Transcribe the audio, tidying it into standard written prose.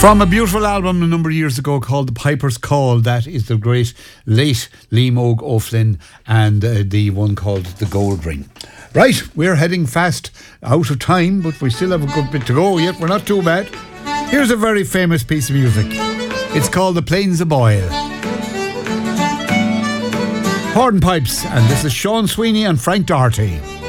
From a beautiful album a number of years ago called The Piper's Call, that is the great late Liam Óg O'Flynn, and the one called The Gold Ring. Right, we're heading fast out of time, but we still have a good bit to go yet. We're not too bad. Here's a very famous piece of music. It's called The Plains of Boyle. Hornpipes, and this is Sean Sweeney and Frank Doherty.